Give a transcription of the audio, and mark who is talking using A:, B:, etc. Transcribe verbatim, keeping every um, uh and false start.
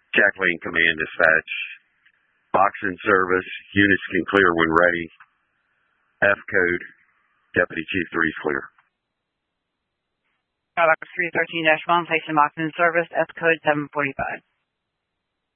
A: Jacqueline Command Dispatch. Box in service. Units can clear when ready. F code. Deputy Chief three is clear.
B: Box three thirteen dash one, placing box in service. F code seven forty-five.